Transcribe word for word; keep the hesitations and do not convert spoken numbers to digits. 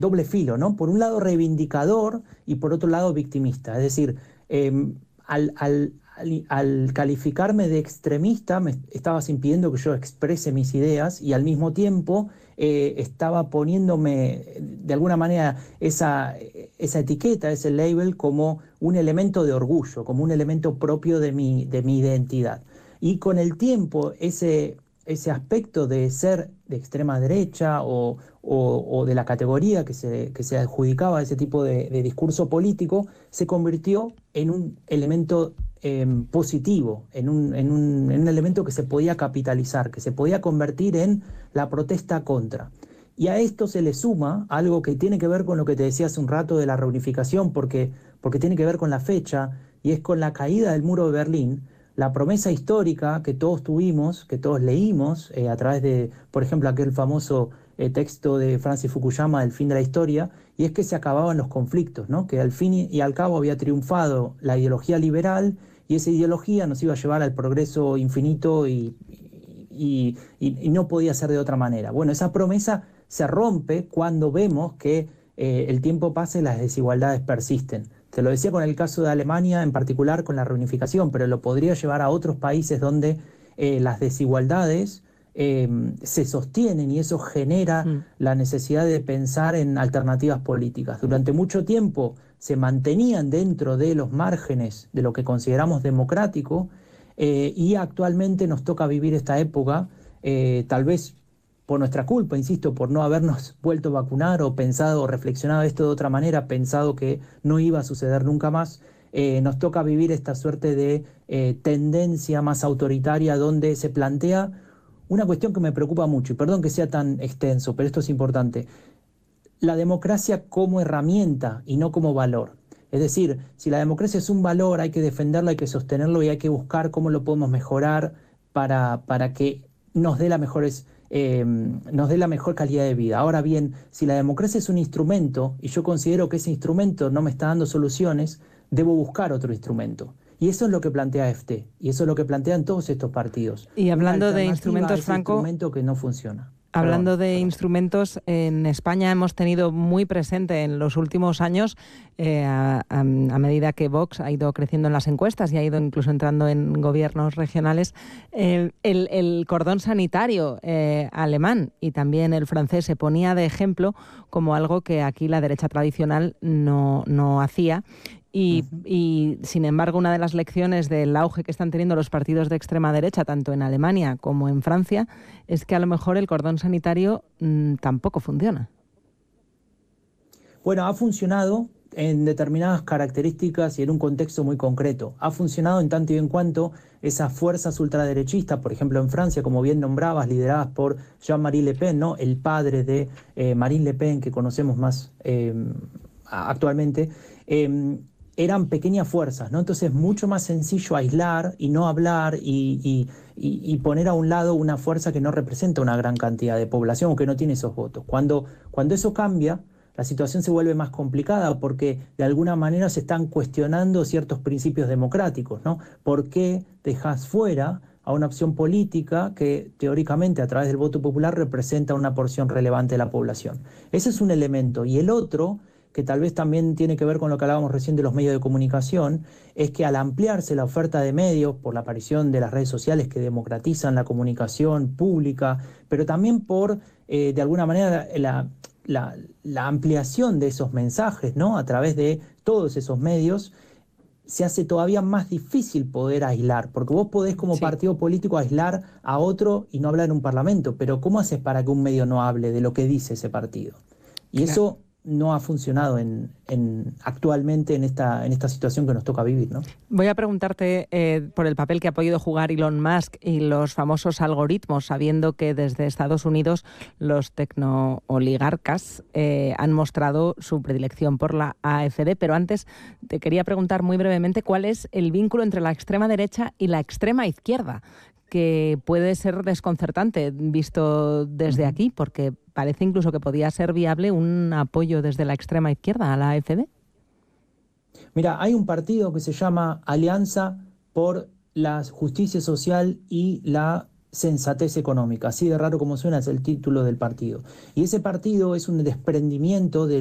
doble filo, ¿no? Por un lado reivindicador y por otro lado victimista. Es decir, eh, al, al, al, al calificarme de extremista me estabas impidiendo que yo exprese mis ideas y al mismo tiempo eh, estaba poniéndome de alguna manera esa, esa etiqueta, ese label como un elemento de orgullo, como un elemento propio de mi, de mi identidad. Y con el tiempo ese, ese aspecto de ser de extrema derecha o, o, o de la categoría que se, que se adjudicaba a ese tipo de, de discurso político se convirtió en un elemento eh, positivo, en un, en, un, en un elemento que se podía capitalizar, que se podía convertir en la protesta contra. Y a esto se le suma algo que tiene que ver con lo que te decía hace un rato de la reunificación, porque, porque tiene que ver con la fecha, y es con la caída del muro de Berlín, la promesa histórica que todos tuvimos, que todos leímos eh, a través de, por ejemplo, aquel famoso eh, texto de Francis Fukuyama, El fin de la historia, y es que se acababan los conflictos, ¿no? Que al fin y al cabo había triunfado la ideología liberal y esa ideología nos iba a llevar al progreso infinito y, y, y, y no podía ser de otra manera. Bueno, esa promesa se rompe cuando vemos que eh, el tiempo pasa y las desigualdades persisten. Te lo decía con el caso de Alemania, en particular con la reunificación, pero lo podría llevar a otros países donde eh, las desigualdades eh, se sostienen y eso genera mm. la necesidad de pensar en alternativas políticas. Durante mucho tiempo se mantenían dentro de los márgenes de lo que consideramos democrático eh, y actualmente nos toca vivir esta época, eh, tal vez por nuestra culpa, insisto, por no habernos vuelto a vacunar o pensado o reflexionado esto de otra manera, pensado que no iba a suceder nunca más, eh, nos toca vivir esta suerte de eh, tendencia más autoritaria donde se plantea una cuestión que me preocupa mucho, y perdón que sea tan extenso, pero esto es importante, la democracia como herramienta y no como valor. Es decir, si la democracia es un valor, hay que defenderlo, hay que sostenerlo y hay que buscar cómo lo podemos mejorar para, para que nos dé la mejores... Eh, nos dé la mejor calidad de vida. Ahora bien, si la democracia es un instrumento y yo considero que ese instrumento no me está dando soluciones, debo buscar otro instrumento. Y eso es lo que plantea A F T, y eso es lo que plantean todos estos partidos. Y hablando de instrumentos, Franco, instrumento que no funciona. Hablando perdón, de perdón. instrumentos, en España hemos tenido muy presente en los últimos años, eh, a, a, a medida que Vox ha ido creciendo en las encuestas y ha ido incluso entrando en gobiernos regionales, eh, el, el cordón sanitario eh, alemán y también el francés se ponía de ejemplo como algo que aquí la derecha tradicional no, no hacía. Y, y, sin embargo, una de las lecciones del auge que están teniendo los partidos de extrema derecha, tanto en Alemania como en Francia, es que a lo mejor el cordón sanitario mmm, tampoco funciona. Bueno, ha funcionado en determinadas características y en un contexto muy concreto. Ha funcionado en tanto y en cuanto esas fuerzas ultraderechistas, por ejemplo en Francia, como bien nombrabas, lideradas por Jean-Marie Le Pen, ¿no? El padre de eh, Marine Le Pen, que conocemos más eh, actualmente, eh, eran pequeñas fuerzas, ¿no? Entonces es mucho más sencillo aislar y no hablar y, y, y, y poner a un lado una fuerza que no representa una gran cantidad de población o que no tiene esos votos. Cuando, cuando eso cambia, la situación se vuelve más complicada porque de alguna manera se están cuestionando ciertos principios democráticos, ¿no? ¿Por qué dejas fuera a una opción política que teóricamente a través del voto popular representa una porción relevante de la población? Ese es un elemento. Y el otro, que tal vez también tiene que ver con lo que hablábamos recién de los medios de comunicación, es que al ampliarse la oferta de medios por la aparición de las redes sociales que democratizan la comunicación pública, pero también por, eh, de alguna manera, la, la, la ampliación de esos mensajes, ¿no? A través de todos esos medios, se hace todavía más difícil poder aislar, porque vos podés como sí. partido político aislar a otro y no hablar en un parlamento, pero ¿cómo haces para que un medio no hable de lo que dice ese partido? Y claro. eso no ha funcionado en, en, actualmente en esta, en esta situación que nos toca vivir, ¿no? Voy a preguntarte eh, por el papel que ha podido jugar Elon Musk y los famosos algoritmos, sabiendo que desde Estados Unidos los tecnooligarcas eh, han mostrado su predilección por la A F D, pero antes te quería preguntar muy brevemente cuál es el vínculo entre la extrema derecha y la extrema izquierda, que puede ser desconcertante visto desde aquí, porque parece incluso que podía ser viable un apoyo desde la extrema izquierda a la A F D. Mira, hay un partido que se llama Alianza por la Justicia Social y la Sensatez Económica. Así de raro como suena, es el título del partido. Y ese partido es un desprendimiento de